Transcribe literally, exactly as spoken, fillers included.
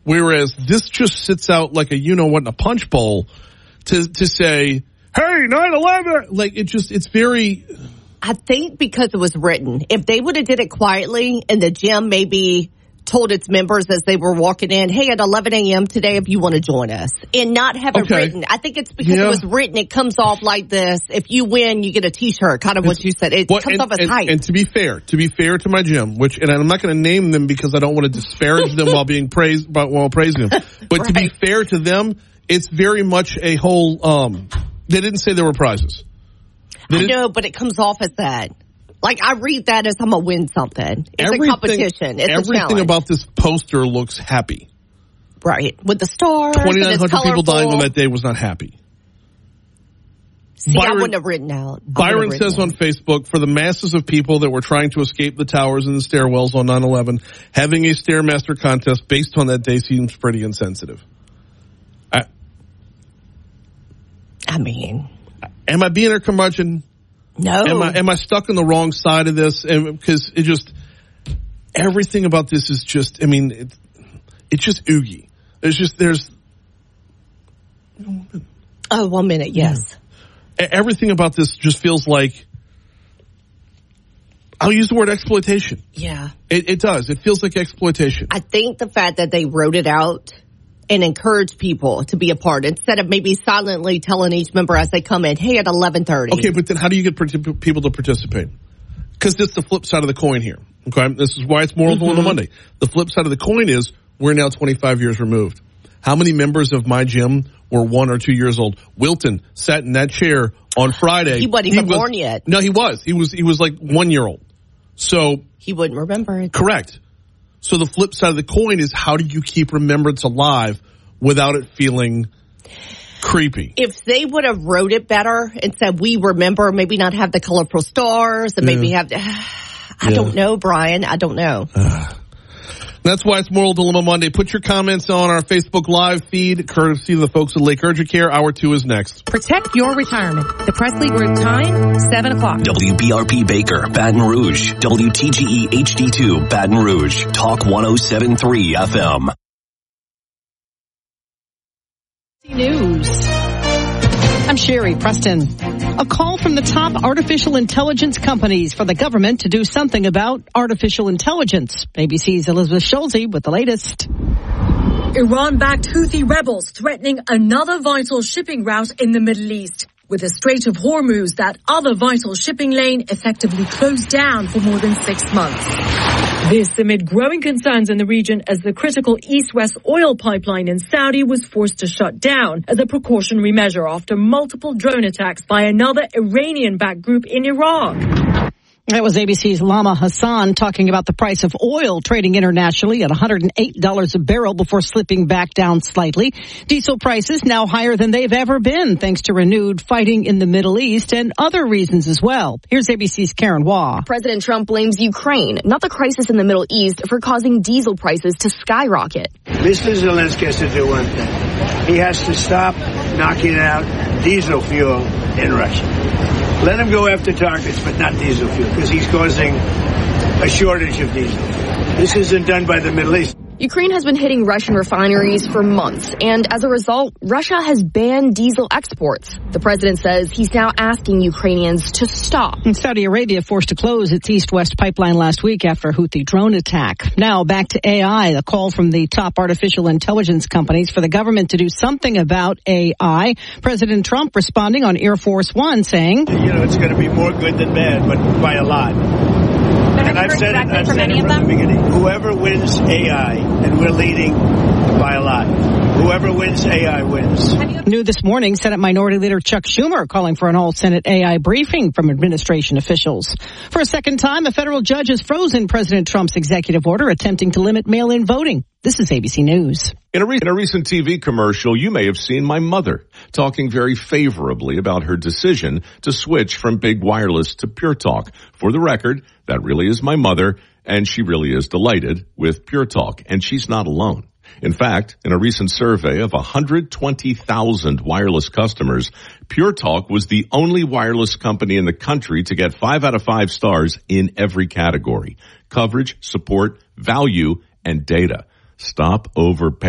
Whereas this just sits out like a you-know-what in a punch bowl to to say, hey, nine eleven. Like, it just, it's very... I think because it was written. If they would have did it quietly and the gym maybe told its members as they were walking in, hey, at eleven a.m. today if you want to join us, and not have it okay. written. I think it's because yeah. it was written. It comes off like this. If you win, you get a T-shirt, kind of it's, what you said. It well, comes and, off as and, hype. And to be fair, to be fair to my gym, which, and I'm not going to name them because I don't want to disparage them while being praised, while praising them. But right. to be fair to them, it's very much a whole, um, they didn't say there were prizes. They I know, but it comes off as that. Like, I read that as I'm going to win something. It's a competition. It's everything a challenge. About this poster looks happy. Right. With the stars. twenty-nine hundred people dying on that day was not happy. See, Byron, I wouldn't have written out. Byron says on Facebook, for the masses of people that were trying to escape the towers and the stairwells on nine eleven, having a Stairmaster contest based on that day seems pretty insensitive. I, I mean. Am I being a curmudgeon? No. Am I am I stuck on the wrong side of this? Because it just everything about this is just. I mean, it, it's just oogie. There's just there's. Oh, one minute, yes. Yeah. Everything about this just feels like. I'll use the word exploitation. Yeah. It, it does. It feels like exploitation. I think the fact that they wrote it out and encourage people to be a part instead of maybe silently telling each member as they come in, hey, at eleven thirty. Okay, but then how do you get people to participate? Because it's the flip side of the coin here. Okay, this is why it's Moral mm-hmm. Dilemma Monday. The flip side of the coin is we're now twenty-five years removed. How many members of my gym were one or two years old? Wilton sat in that chair on Friday. He wasn't even he was, born yet. No, he was. He was. He was like one year old. So he wouldn't remember it. Correct. So the flip side of the coin is how do you keep remembrance alive without it feeling creepy? If they would have wrote it better and said, we remember, maybe not have the colorful stars and yeah. maybe have, I yeah. don't know, Brian. I don't know. Uh, that's why it's Moral Dilemma Monday. Put your comments on our Facebook Live feed, courtesy of the folks at Lake Urgent Care. Hour two is next. Protect your retirement. The Presley Group time, seven o'clock. W B R P Baker, Baton Rouge. W T G E H D two, Baton Rouge. Talk one oh seven point three F M. News. I'm Sherry Preston. A call from the top artificial intelligence companies for the government to do something about artificial intelligence. A B C's Elizabeth Schulze with the latest. Iran-backed Houthi rebels threatening another vital shipping route in the Middle East, with the Strait of Hormuz, that other vital shipping lane, effectively closed down for more than six months. This amid growing concerns in the region as the critical East-West oil pipeline in Saudi was forced to shut down as a precautionary measure after multiple drone attacks by another Iranian-backed group in Iraq. That was A B C's Lama Hassan talking about the price of oil trading internationally at one hundred eight dollars a barrel before slipping back down slightly. Diesel prices now higher than they've ever been thanks to renewed fighting in the Middle East and other reasons as well. Here's A B C's Karen Waugh. President Trump blames Ukraine, not the crisis in the Middle East, for causing diesel prices to skyrocket. Mister Zelensky has to do one thing. He has to stop knocking out diesel fuel in Russia. Let him go after targets, but not diesel fuel, because he's causing a shortage of diesel. This isn't done by the Middle East. Ukraine has been hitting Russian refineries for months, and as a result, Russia has banned diesel exports. The president says he's now asking Ukrainians to stop. And Saudi Arabia forced to close its East-West pipeline last week after a Houthi drone attack. Now back to A I, a call from the top artificial intelligence companies for the government to do something about A I. President Trump responding on Air Force One saying, You know, it's going to be more good than bad, but by a lot. And I've said it, I've said it from the beginning. Whoever wins A I, and we're leading by a lot. Whoever wins A I wins. New this morning, Senate Minority Leader Chuck Schumer calling for an all-Senate A I briefing from administration officials. For a second time, a federal judge has frozen President Trump's executive order attempting to limit mail-in voting. This is A B C News. In a, re- in a recent T V commercial, you may have seen my mother talking very favorably about her decision to switch from big wireless to Pure Talk. For the record, that really is my mother, and she really is delighted with Pure Talk, and she's not alone. In fact, in a recent survey of one hundred twenty thousand wireless customers, Pure Talk was the only wireless company in the country to get five out of five stars in every category: coverage, support, value, and data. Stop overpaying.